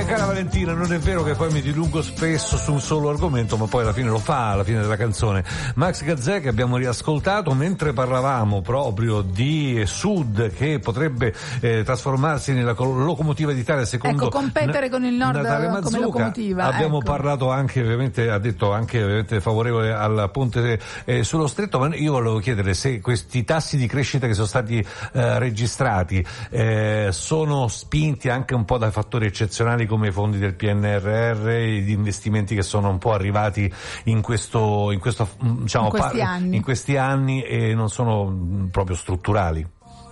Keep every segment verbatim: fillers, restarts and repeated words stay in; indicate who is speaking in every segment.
Speaker 1: cara Valentina, non è vero che poi mi dilungo spesso su un solo argomento, ma poi alla fine lo fa, alla fine della canzone. Max Gazzè, che abbiamo riascoltato mentre parlavamo proprio di Sud, che potrebbe eh, trasformarsi nella locomotiva d'Italia secondo,
Speaker 2: ecco, competere con il Nord
Speaker 1: Mazzuca,
Speaker 2: come locomotiva.
Speaker 1: Abbiamo
Speaker 2: ecco.
Speaker 1: parlato anche, ovviamente, ha detto anche ovviamente favorevole al ponte eh, sullo Stretto, ma io volevo chiedere se questi tassi di crescita che sono stati eh, registrati eh, sono spinti anche un po' da fattori eccezionali come i fondi del P N R R, gli investimenti che sono un po' arrivati in questo, in questo diciamo,
Speaker 2: in questi
Speaker 1: par-
Speaker 2: anni.
Speaker 1: in questi anni e non sono proprio strutturali.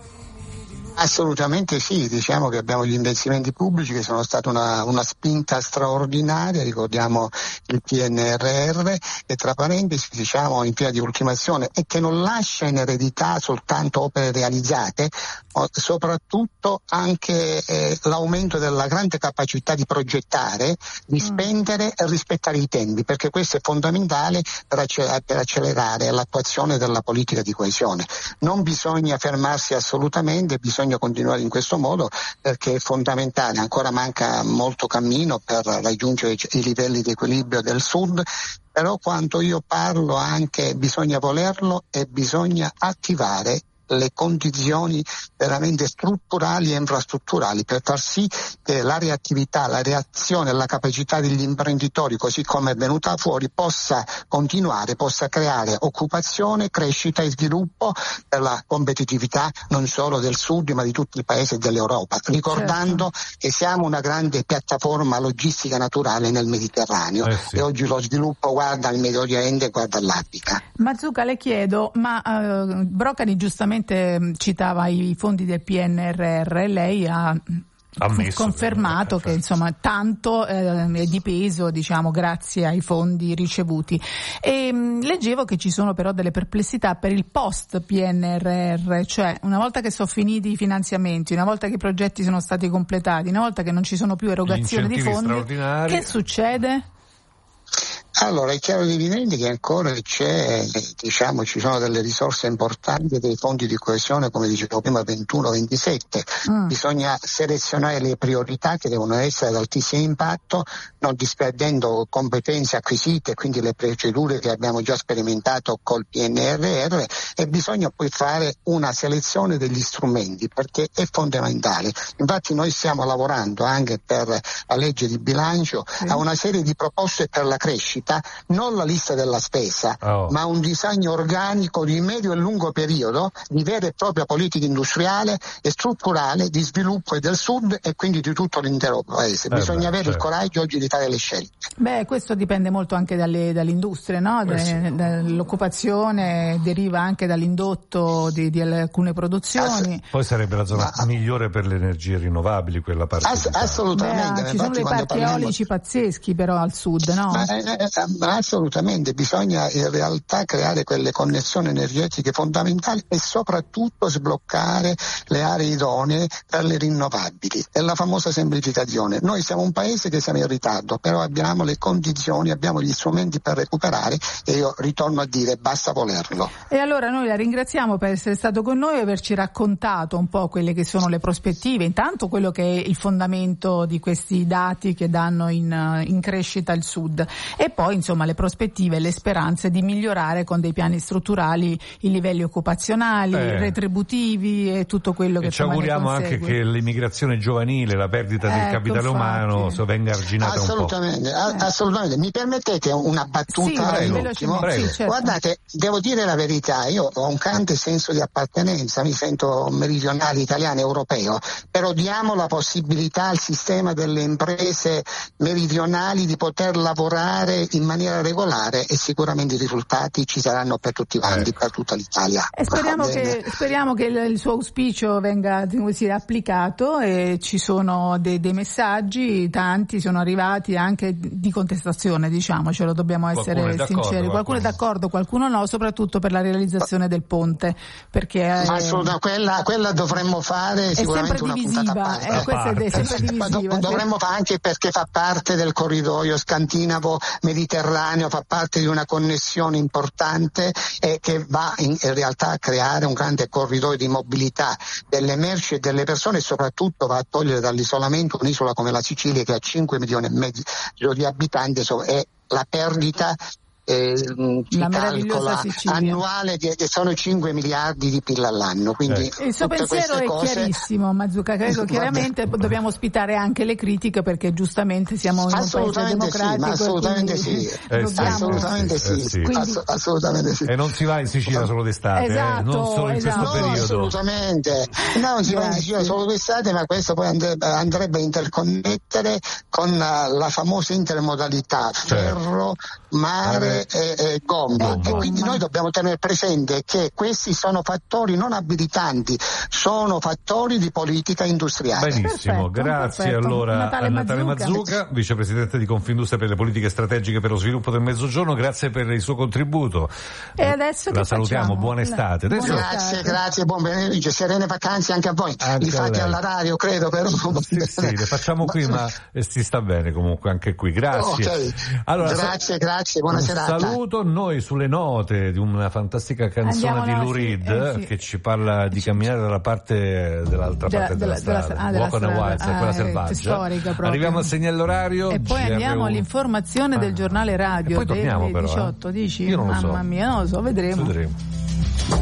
Speaker 3: Assolutamente sì, diciamo che abbiamo gli investimenti pubblici che sono stati una, una spinta straordinaria, ricordiamo il P N R R, e tra parentesi diciamo in via di ultimazione, e che non lascia in eredità soltanto opere realizzate, ma soprattutto anche eh, l'aumento della grande capacità di progettare, di spendere e rispettare i tempi, perché questo è fondamentale per, acce- per accelerare l'attuazione della politica di coesione. Non bisogna fermarsi assolutamente, bisogna continuare in questo modo perché è fondamentale, ancora manca molto cammino per raggiungere i livelli di equilibrio del Sud, però quando io parlo anche bisogna volerlo e bisogna attivare le condizioni veramente strutturali e infrastrutturali per far sì che la reattività, la reazione, la capacità degli imprenditori, così come è venuta fuori, possa continuare, possa creare occupazione, crescita e sviluppo per la competitività non solo del Sud ma di tutti i paesi dell'Europa, ricordando certo. che siamo una grande piattaforma logistica naturale nel Mediterraneo eh sì. e oggi lo sviluppo guarda al Medio Oriente e guarda all'Africa.
Speaker 2: Mazzuca, le chiedo, ma uh, Brocani giustamente citava i fondi del P N R R, lei ha
Speaker 1: Ammesso
Speaker 2: confermato che, che insomma tanto eh, è dipeso, diciamo, grazie ai fondi ricevuti. E mh, leggevo che ci sono però delle perplessità per il post P N R R, cioè una volta che sono finiti i finanziamenti, una volta che i progetti sono stati completati, una volta che non ci sono più erogazioni di fondi, che succede?
Speaker 3: Allora, è chiaro ed evidente che ancora c'è, diciamo, ci sono delle risorse importanti dei fondi di coesione, come dicevo prima, ventuno ventisette. Mm. Bisogna selezionare le priorità che devono essere ad altissimo impatto, non disperdendo competenze acquisite, quindi le procedure che abbiamo già sperimentato col P N R R, e bisogna poi fare una selezione degli strumenti, perché è fondamentale. Infatti noi stiamo lavorando anche per la legge di bilancio mm. a una serie di proposte per la crescita, non la lista della spesa, oh. ma un disegno organico di medio e lungo periodo di vera e propria politica industriale e strutturale di sviluppo del Sud e quindi di tutto l'intero paese. Eh Bisogna beh, avere certo. il coraggio oggi di fare le scelte.
Speaker 2: Beh, questo dipende molto anche dalle, dalle industrie, no?
Speaker 1: Eh sì.
Speaker 2: L'occupazione deriva anche dall'indotto di, di alcune produzioni.
Speaker 1: Ass- Poi sarebbe la zona ma, migliore per le energie rinnovabili, quella parte.
Speaker 3: Ass- assolutamente.
Speaker 2: Beh, ci sono dei parchi eolici pazzeschi però al Sud, no?
Speaker 3: Ma, eh, assolutamente, bisogna in realtà creare quelle connessioni energetiche fondamentali e soprattutto sbloccare le aree idonee per le rinnovabili. È la famosa semplificazione. Noi siamo un paese che siamo in ritardo, però abbiamo le condizioni, abbiamo gli strumenti per recuperare, e io ritorno a dire basta volerlo.
Speaker 2: E allora noi la ringraziamo per essere stato con noi e averci raccontato un po' quelle che sono le prospettive, intanto quello che è il fondamento di questi dati che danno in, in crescita il Sud, e poi insomma le prospettive e le speranze di migliorare con dei piani strutturali i livelli occupazionali, eh. retributivi e tutto quello che
Speaker 1: e ci auguriamo anche che l'immigrazione giovanile, la perdita del ecco, capitale infatti. umano so venga arginata
Speaker 3: assolutamente,
Speaker 1: un po'.
Speaker 3: A- assolutamente. Mi permettete una battuta?
Speaker 2: Sì,
Speaker 3: all'ultimo?
Speaker 2: Sì, certo.
Speaker 3: Guardate, devo dire la verità, io ho un grande senso di appartenenza, mi sento meridionale, italiano, europeo, però diamo la possibilità al sistema delle imprese meridionali di poter lavorare in maniera regolare e sicuramente i risultati ci saranno per tutti quanti, eh. per tutta l'Italia.
Speaker 2: E speriamo che, speriamo che il, il suo auspicio venga così applicato, e ci sono dei, dei messaggi, tanti sono arrivati anche di contestazione, diciamocelo, dobbiamo essere
Speaker 1: qualcuno
Speaker 2: sinceri, qualcuno. qualcuno è d'accordo, qualcuno no, soprattutto per la realizzazione del ponte, perché è,
Speaker 3: assolutamente, quella, quella dovremmo fare
Speaker 2: è
Speaker 3: sicuramente
Speaker 2: sempre
Speaker 3: una
Speaker 2: divisiva,
Speaker 3: puntata a parte.
Speaker 2: Eh, questa è sempre divisiva.
Speaker 3: Dovremmo fare anche perché fa parte del corridoio scandinavo Mediterraneo fa parte di una connessione importante e che va in, in realtà a creare un grande corridoio di mobilità delle merci e delle persone, e soprattutto va a togliere dall'isolamento un'isola come la Sicilia, che ha cinque milioni e mezzo di abitanti, e la perdita Eh, si
Speaker 2: la
Speaker 3: calcola annuale che sono cinque miliardi di P I L all'anno, quindi
Speaker 2: eh. il suo pensiero è
Speaker 3: cose...
Speaker 2: chiarissimo, Mazzucca. Credo chiaramente
Speaker 3: Vabbè.
Speaker 2: dobbiamo ospitare anche le critiche, perché giustamente siamo in un paese democratico,
Speaker 3: sì, assolutamente sì,
Speaker 1: eh,
Speaker 2: dobbiamo...
Speaker 3: assolutamente sì,
Speaker 1: eh, sì.
Speaker 3: Quindi... assolutamente sì.
Speaker 1: E non si va in Sicilia solo d'estate,
Speaker 2: esatto,
Speaker 1: eh? Non solo in
Speaker 2: esatto.
Speaker 1: questo
Speaker 3: no,
Speaker 1: periodo.
Speaker 3: Assolutamente, no, non si va in Sicilia solo d'estate, ma questo poi andrebbe, andrebbe a interconnettere con la, la famosa intermodalità ferro, mare e, e gomma, e quindi noi dobbiamo tenere presente che questi sono fattori non abilitanti, sono fattori di politica industriale.
Speaker 1: Benissimo,
Speaker 2: perfetto,
Speaker 1: grazie
Speaker 2: perfetto.
Speaker 1: allora
Speaker 2: Natale
Speaker 1: a Natale
Speaker 2: Mazzucca.
Speaker 1: Mazzucca, vicepresidente di Confindustria per le politiche strategiche per lo sviluppo del Mezzogiorno, grazie per il suo contributo.
Speaker 2: E adesso
Speaker 1: la
Speaker 2: che
Speaker 1: salutiamo,
Speaker 2: facciamo?
Speaker 1: buona estate. Adesso...
Speaker 2: Buona
Speaker 3: Grazie,
Speaker 2: estate.
Speaker 3: grazie, buon pomeriggio, serene vacanze anche a voi.
Speaker 1: Anche
Speaker 3: Li fate alla radio, credo, però.
Speaker 1: Sì, sì, le facciamo qui, ma si sta bene comunque anche qui. Grazie.
Speaker 3: Okay.
Speaker 1: Allora,
Speaker 3: grazie, grazie, buona
Speaker 1: un
Speaker 3: serata.
Speaker 1: Saluto, noi sulle note di una fantastica canzone
Speaker 2: Andiamo,
Speaker 1: di
Speaker 2: no,
Speaker 1: Lou Reed,
Speaker 2: sì, eh, sì.
Speaker 1: che ci parla di camminare dalla parte dell'altra
Speaker 2: Della-
Speaker 1: parte della,
Speaker 2: della-
Speaker 1: strada,
Speaker 2: ah, della
Speaker 1: Walk on a
Speaker 2: strada.
Speaker 1: Wild Side,
Speaker 2: Ah,
Speaker 1: quella
Speaker 2: eh,
Speaker 1: selvaggia.
Speaker 2: storica proprio.
Speaker 1: Arriviamo al segnale orario
Speaker 2: E poi
Speaker 1: G R U.
Speaker 2: andiamo all'informazione del giornale radio
Speaker 1: E poi torniamo
Speaker 2: delle
Speaker 1: però, eh.
Speaker 2: diciotto, dici?
Speaker 1: Io non lo so.
Speaker 2: Mamma mia, non lo so, vedremo.
Speaker 1: Vedremo.